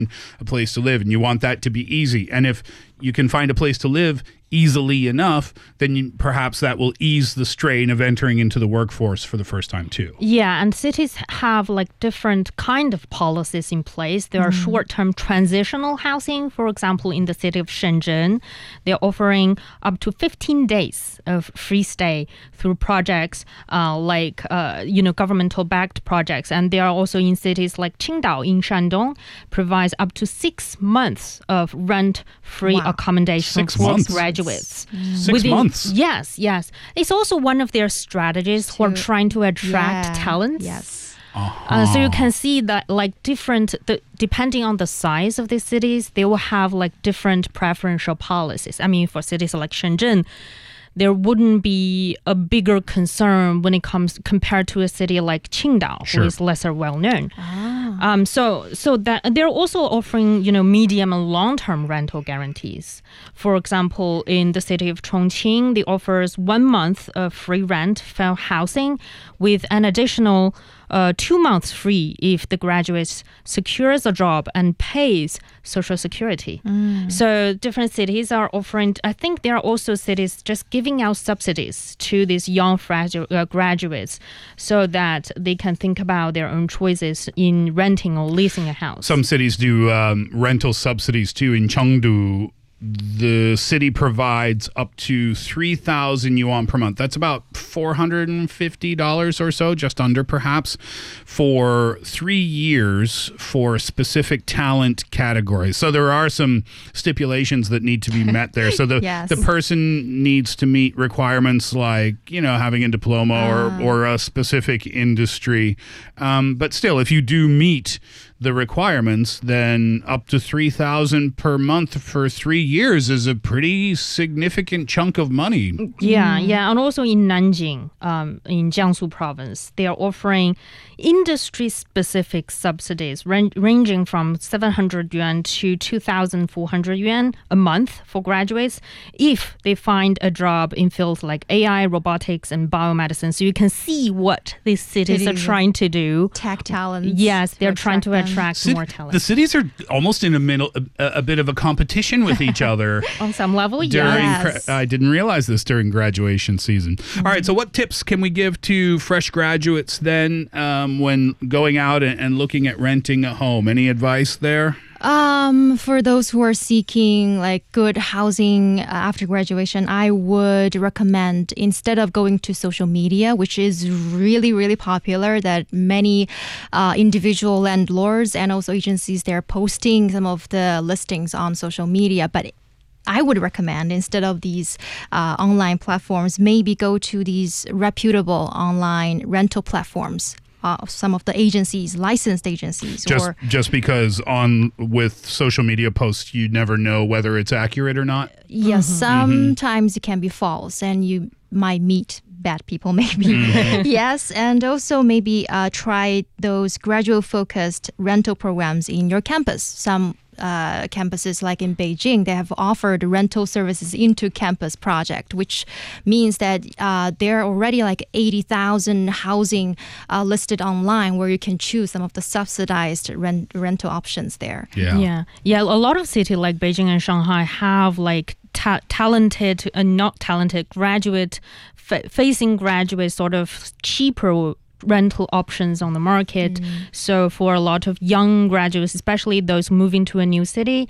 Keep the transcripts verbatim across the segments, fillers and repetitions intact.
a place to live, and you want that to be easy. And if you can find a place to live easily enough, then you, perhaps that will ease the strain of entering into the workforce for the first time too. Yeah, and cities have like different kind of policies in place. There are mm. short-term transitional housing. For example, in the city of Shenzhen, they're offering up to fifteen days of free stay through projects uh, like, uh, you know, governmental-backed projects. And there are also in cities like Qingdao in Shandong, provides up to six months of rent-free wow. accommodation six for months. graduates. Six Within, months? Yes, yes. It's also one of their strategies to, for trying to attract yeah, talents. Yes. Uh-huh. Uh, so you can see that like different, the, depending on the size of the cities, they will have like different preferential policies. I mean, for cities like Shenzhen, there wouldn't be a bigger concern when it comes compared to a city like Qingdao, sure. who is lesser well known. Ah. Um, so, so that they're also offering, you know, medium and long-term rental guarantees. For example, in the city of Chongqing, they offers one month of free rent for housing, with an additional uh, two months free if the graduate secures a job and pays Social Security. Mm. So different cities are offering, I think there are also cities just giving out subsidies to these young fradu- uh, graduates so that they can think about their own choices in renting or leasing a house. Some cities do um, rental subsidies too. In Chengdu, the city provides up to three thousand yuan per month. That's about four hundred fifty dollars or so, just under perhaps, for three years for specific talent categories. So there are some stipulations that need to be met there. So the, yes. the person needs to meet requirements like, you know, having a diploma uh. or, or a specific industry. Um, but still, if you do meet the requirements, then up to three thousand per month for three years is a pretty significant chunk of money. Yeah, yeah. And also in Nanjing, um, in Jiangsu province, they are offering industry-specific subsidies ran- ranging from seven hundred yuan to two thousand four hundred yuan a month for graduates if they find a job in fields like A I, robotics, and biomedicine. So you can see what these cities are trying to do. Tech talents. Yes, they're trying to them. attract Cit- more talent. The cities are almost in a, middle, a, a bit of a competition with each other. On some level, During yes. gra- I didn't realize this during graduation season. Mm-hmm. All right, so what tips can we give to fresh graduates then um, when going out and, and looking at renting a home? Any advice there? Um, for those who are seeking like good housing uh, after graduation, I would recommend, instead of going to social media, which is really, really popular, that many uh, individual landlords and also agencies, they're posting some of the listings on social media. But I would recommend, instead of these uh, online platforms, maybe go to these reputable online rental platforms. Uh, some of the agencies, licensed agencies. Just, or just because on with social media posts, you never know whether it's accurate or not? Yes, Mm-hmm. sometimes it can be false and you might meet bad people maybe. Yes, and also maybe uh, try those graduate-focused rental programs in your campus. Some Uh, campuses like in Beijing, they have offered rental services into campus project, which means that uh, there are already like eighty thousand housing uh, listed online where you can choose some of the subsidized rent- rental options there. Yeah. Yeah. Yeah. A lot of cities like Beijing and Shanghai have like ta- talented and not talented graduate fa- facing graduate sort of cheaper rental options on the market. Mm. So for a lot of young graduates, especially those moving to a new city,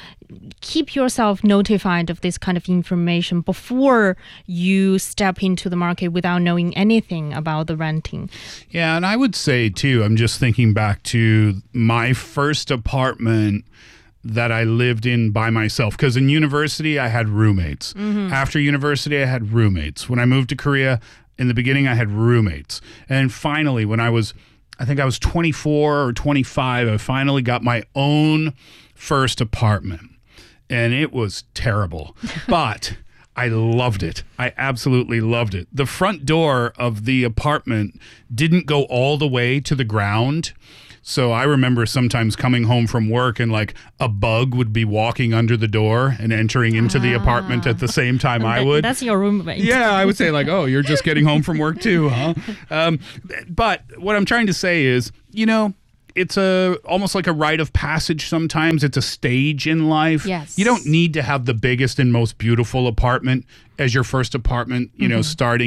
keep yourself notified of this kind of information before you step into the market without knowing anything about the renting. Yeah, and I would say too, I'm just thinking back to my first apartment that I lived in by myself, because in university I had roommates. Mm-hmm. After university I had roommates. When I moved to Korea, in the beginning I had roommates. And finally, when I was, I think I was twenty-four or twenty-five, I finally got my own first apartment. And it was terrible. But I loved it. I absolutely loved it. The front door of the apartment didn't go all the way to the ground. So I remember sometimes coming home from work and like a bug would be walking under the door and entering into the apartment at the same time I would. That's your roommate. Yeah, I would say like, oh, you're just getting home from work too, huh? Um, but what I'm trying to say is, you know, it's a almost like a rite of passage sometimes. It's a stage in life. Yes. You don't need to have the biggest and most beautiful apartment as your first apartment, you know, starting